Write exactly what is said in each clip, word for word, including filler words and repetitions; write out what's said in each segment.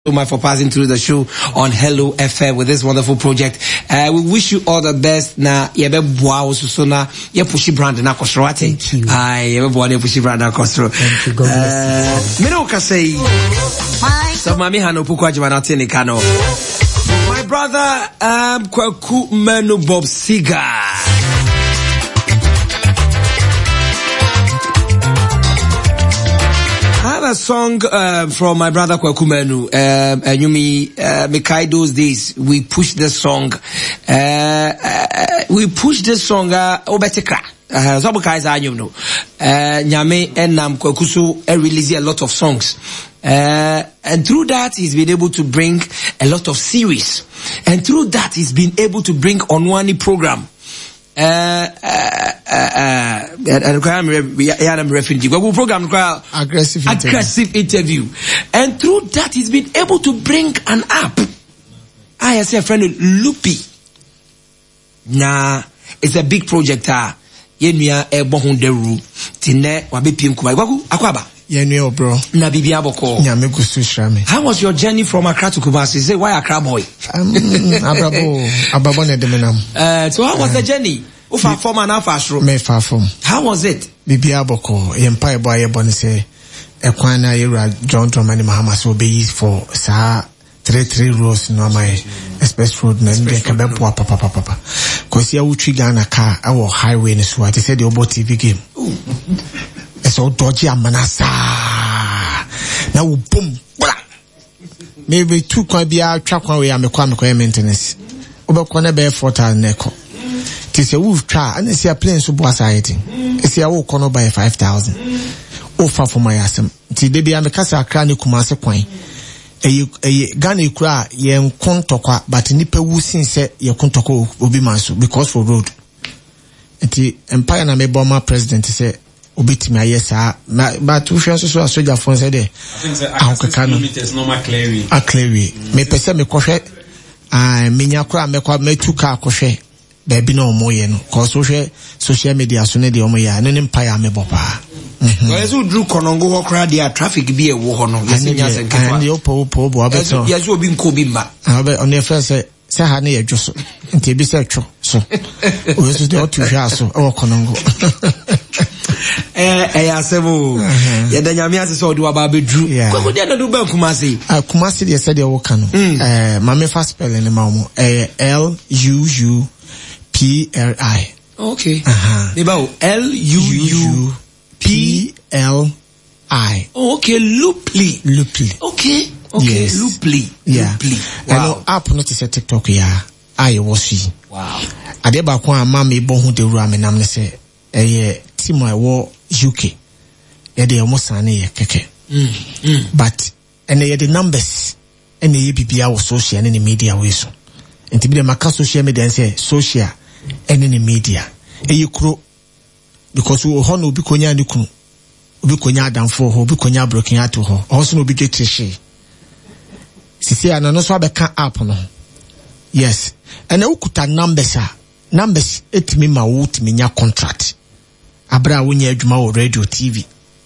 so much for passing through the show on Hello F M with this wonderful project. Uh, we wish you all the best. Na yebe bua so na ye pushi brand na kosro ati. Thank you. Ai yebe bua na pushi brand na kosro. Thank you. God bless you. Me no ka say. So mami hano puku ajima na tini kano. My brother um Kwaku Manu Bob Siga. I have a song uh, from my brother Kwaku Manu. Um, and you me, uh, Mekai those days. We push this song. Uh, uh, we push this song. Uh, Obetekra. Uh, so guys, I you know. Uh, Nyame and Nam Kwaku so release a lot of songs. Uh, and through that, he's been able to bring a lot of series. And through that, he's been able to bring Onwani program. Uh, uh, uh, and I'm refugee. We program aggressive interview. aggressive interview, and through that he's been able to bring an app. I say a friend Loopy. Nah, it's a big project. Ah, yenua e bohun deru. Tine wabe piem kuma. Kwaku akwaba. Yenua bro. Na bibi aboko. Nyame gusu shrame. How was your journey from Accra to Kumasi? Say why Accra boy? Um, Abrabo, Abrabo ne demenam. Uh, so how was the journey? Ufa form and half ashro. Me far from. How was it? Bibi aboko. Empire boy ebony say. Ekwana yura John Dramani Mahama so be used for sa three three rows no my express road na ndi ka bepo papa papa papa. Cause ya uchi Ghana car our highway ni so. I said the obo T V game. So dodgy amanasa. Now boom. Maybe two can be our track one way I'm a kwame kwa maintenance. Oba kwana be four thousand neko. Tis a wolf car and it's a plane so society. It's a walk on by five thousand. Oh far for my assem. Ti debi am kasa krani kumase kwan. E e Ghana kura ye nkontokwa but nipa wu sinse ye kontoko obi manso because for road. Enti empire na me bomber president say obetimi ayesa but two friends so soldier phone say there. I think say kilometers normal clearly. A clearly. Me pese me kohwe ah menya kura me kwa me two car kohwe baby no mo ye no cause social media so ne de omo ya no empire me bopa. Well, so drew Konongo ho kra dia traffic be a wo ho no. Yes, yes, and the opo opo bo abeto. Yes, you be nko bi ma. Abe on the first say say ha na ye dwoso. Nti bi say two so. O so de otu hwa so o Konongo. Eh eh asemo. Ye da nyame ase so de wa ba bedru. Kwako dia na do ba Kumasi. Ah Kumasi de say de wo ka no. Eh ma me fast spelling ma mo. Eh L U U P L I. Okay. Uh-huh. Neba L U U P L I. Oh, okay, Looply. Looply. Okay, okay, yes. Looply. Yeah. Looply. Wow. I know app not is a TikTok yeah. I was see. Wow. Ade ba kwa mama ebo hu de wura me nam ne se eh team I wo U K. E de almost ane ye keke. Mm. Mm. But and ye the numbers and ye bibia wo social and in the media we so. Enti bi de maka social media say social and in the media. E ye kro because we ho no bi konya ni kunu obi konya adamfo ho obi konya broken ato ho also no bi getreshi sisi ana no so abeka app no yes and ukuta numbers a numbers etimi ma wo timi nya contract abra wo nya adwuma wo radio T V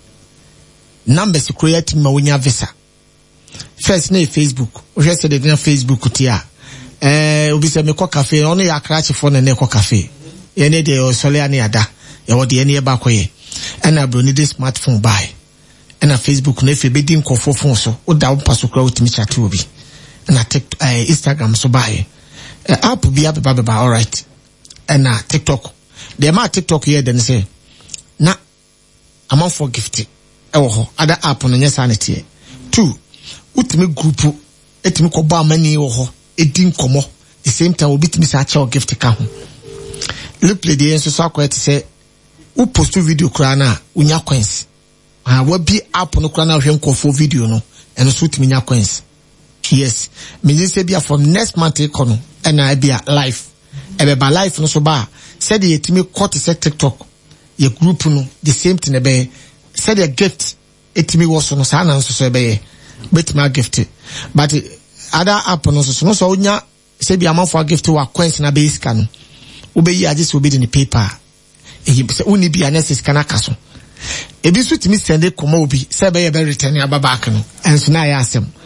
numbers create ma wo nya visa first na Facebook o hwe se de na Facebook ti a eh obi se me ko cafe ono ya crash for na ne ko cafe ye ne de o sole ani ada ya wodi ene ba koye ana bro ni this smartphone buy ana Facebook na fe bedin kofo phone so o da wo paso kra otimi chat obi ana TikTok uh, Instagram so buy uh, app bi abeba beba all right ana TikTok de ma TikTok here then say na amount for gift e wo ho other app no nya sanity two utimi group etimi ko ba mani wo ho edin komo the same time obi timi sa cha gift ka ho Looply de enso so akwete say u post video kra na unya coins ah wa bi app no kra na hwe nkofo video no eno so timi nya coins yes me say bia from next month ikono ena bia live ebe ba live no so ba said ye timi cut say TikTok ye group no the same thing ebe said ye gift etimi wo so no sa na so so ebe bet ma gift but other app no so no so unya say bia man for gift wa coins na be iska no ube yi aje so be in the paper e se uni bi anesis kana kaso ebi so timi sende komo obi se be ye be return aba back no enso na ya asem